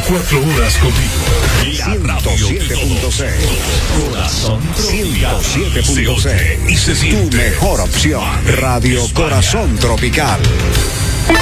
24 horas contigo. 107.6 Corazón 107.6 y se siente. Tu mejor opción. Radio Corazón Tropical.